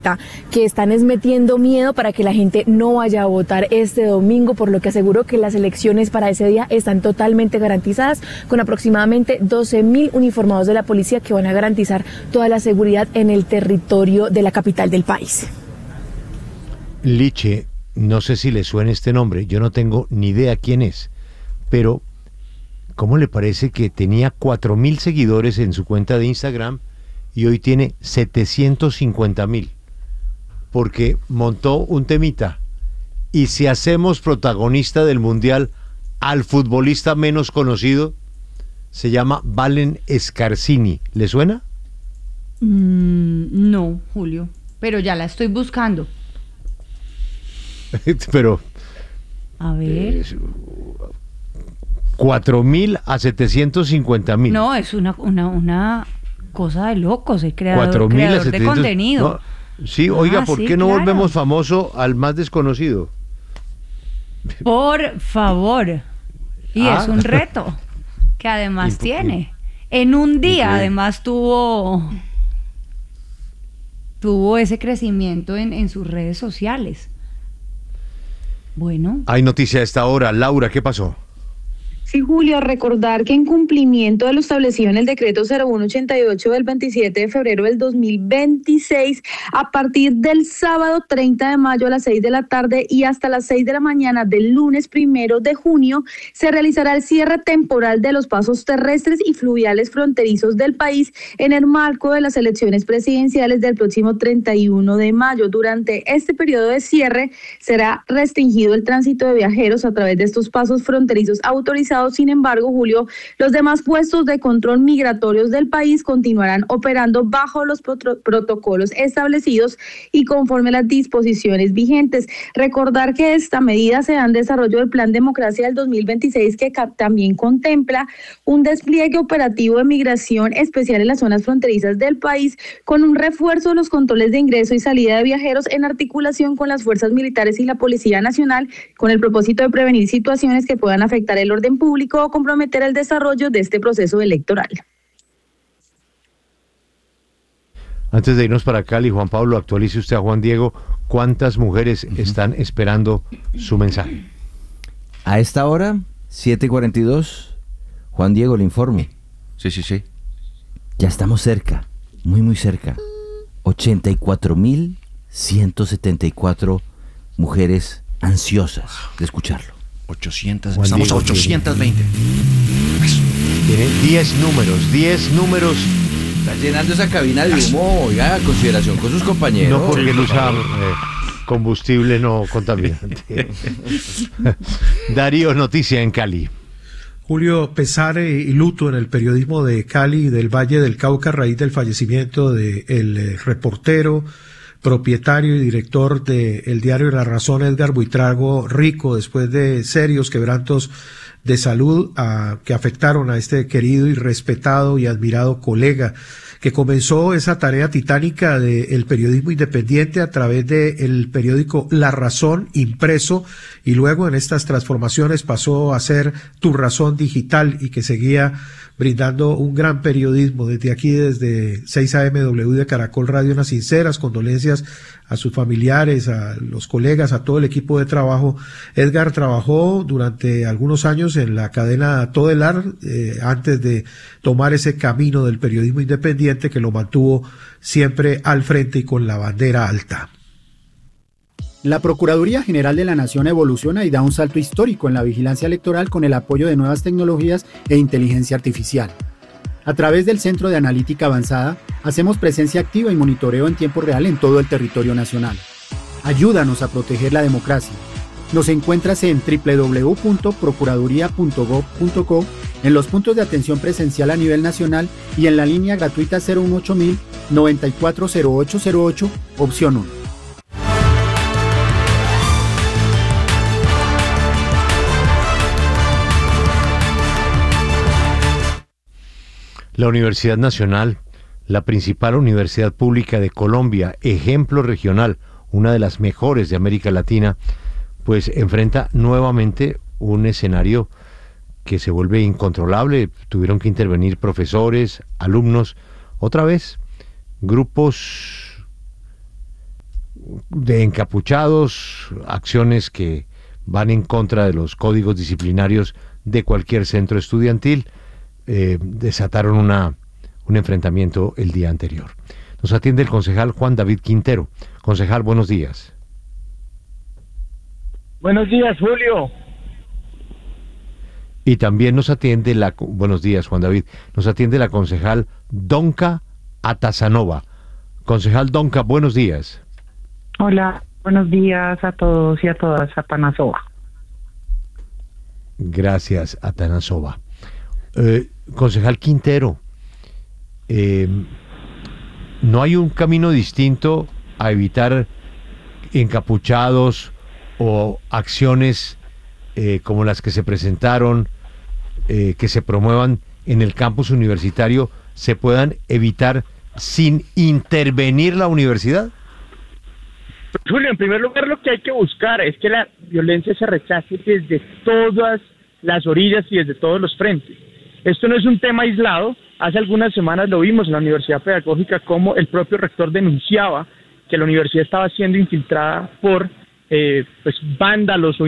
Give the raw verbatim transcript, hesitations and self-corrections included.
que están es metiendo miedo para que la gente no vaya a votar este domingo, por lo que aseguró que las elecciones para ese día están totalmente garantizadas, con aproximadamente doce mil uniformados de la policía que van a garantizar toda la seguridad en el territorio de la capital del país. Liche, no sé si le suena este nombre, yo no tengo ni idea quién es, pero ¿cómo le parece que tenía cuatro mil seguidores en su cuenta de Instagram y hoy tiene setecientos cincuenta mil? Porque montó un temita. Y si hacemos protagonista del mundial al futbolista menos conocido, se llama Valen Scarsini. ¿Le suena? Mm, no, Julio, pero ya la estoy buscando. Pero a ver, eh, cuatro mil a setecientos cincuenta mil. No, es una, una, una cosa de locos, el creador, cuatro mil creador a setecientos, de contenido. No, sí, oiga, ah, ¿por sí, qué no claro. volvemos famoso al más desconocido? Por favor. Y Ah. es un reto que además Imp- tiene. En un día, Increíble. además, tuvo tuvo ese crecimiento en, en sus redes sociales. Bueno. Hay noticia a esta hora. Laura, ¿qué pasó? Sí, Julio, recordar que en cumplimiento de lo establecido en el decreto cero uno ochenta y ocho del veintisiete de febrero del dos mil veintiséis, a partir del sábado treinta de mayo a las seis de la tarde y hasta las seis de la mañana del lunes primero de junio, se realizará el cierre temporal de los pasos terrestres y fluviales fronterizos del país en el marco de las elecciones presidenciales del próximo treinta y uno de mayo. Durante este periodo de cierre será restringido el tránsito de viajeros a través de estos pasos fronterizos autorizados. Sin embargo, Julio, los demás puestos de control migratorios del país continuarán operando bajo los prot- protocolos establecidos y conforme a las disposiciones vigentes. Recordar que esta medida se da en desarrollo del Plan Democracia del dos mil veintiséis, que ca- también contempla un despliegue operativo de migración especial en las zonas fronterizas del país, con un refuerzo de los controles de ingreso y salida de viajeros en articulación con las fuerzas militares y la Policía Nacional, con el propósito de prevenir situaciones que puedan afectar el orden público o comprometer el desarrollo de este proceso electoral. Antes de irnos para Cali, Juan Pablo, actualice usted a Juan Diego, ¿cuántas mujeres uh-huh. están esperando su mensaje? A esta hora, siete y cuarenta y dos, Juan Diego, le informo. Sí, sí, sí. Ya estamos cerca, muy, muy cerca. ochenta y cuatro mil ciento setenta y cuatro mujeres ansiosas de escucharlo. ochocientos, Juan estamos Diego, a ochocientos veinte. Tiene diez números, diez números. Está llenando esa cabina de humo, oiga, consideración con sus compañeros. No porque él usa eh, combustible no contaminante. Darío, noticia en Cali. Julio, pesar y luto en el periodismo de Cali y del Valle del Cauca a raíz del fallecimiento del reportero, propietario y director del diario La Razón, Edgar Buitrago Rico, después de serios quebrantos de salud a, que afectaron a este querido y respetado y admirado colega, que comenzó esa tarea titánica del periodismo independiente a través del periódico La Razón impreso, y luego en estas transformaciones pasó a ser Tu Razón digital, y que seguía brindando un gran periodismo. Desde aquí, desde seis A M W de Caracol Radio, unas sinceras condolencias a sus familiares, a los colegas, a todo el equipo de trabajo. Edgar trabajó durante algunos años en la cadena Todelar, eh, antes de tomar ese camino del periodismo independiente que lo mantuvo siempre al frente y con la bandera alta. La Procuraduría General de la Nación evoluciona y da un salto histórico en la vigilancia electoral con el apoyo de nuevas tecnologías e inteligencia artificial. A través del Centro de Analítica Avanzada, hacemos presencia activa y monitoreo en tiempo real en todo el territorio nacional. Ayúdanos a proteger la democracia. Nos encuentras en doble u doble u doble u punto procuraduría punto gob punto co, en los puntos de atención presencial a nivel nacional y en la línea gratuita cero uno ocho mil noventa y cuatro cero ocho cero ocho, opción uno. La Universidad Nacional, la principal universidad pública de Colombia, ejemplo regional, una de las mejores de América Latina, pues enfrenta nuevamente un escenario que se vuelve incontrolable. Tuvieron que intervenir profesores, alumnos, otra vez grupos de encapuchados, acciones que van en contra de los códigos disciplinarios de cualquier centro estudiantil, eh, desataron una, un enfrentamiento el día anterior. Nos atiende el concejal Juan David Quintero. Concejal, buenos días. Buenos días, Julio. Y también nos atiende la... Buenos días, Juan David. Nos atiende la concejal Donka Atazanova. Concejal Donka, buenos días. Hola, buenos días a todos y a todas, Atanasova. Gracias, Atanasova. Eh, concejal Quintero, eh, ¿no hay un camino distinto a evitar encapuchados o acciones eh, como las que se presentaron, eh, que se promuevan en el campus universitario, se puedan evitar sin intervenir la universidad? Julio, en primer lugar, lo que hay que buscar es que la violencia se rechace desde todas las orillas y desde todos los frentes. Esto no es un tema aislado. Hace algunas semanas lo vimos en la Universidad Pedagógica, como el propio rector denunciaba que la universidad estaba siendo infiltrada por eh, pues vándalos o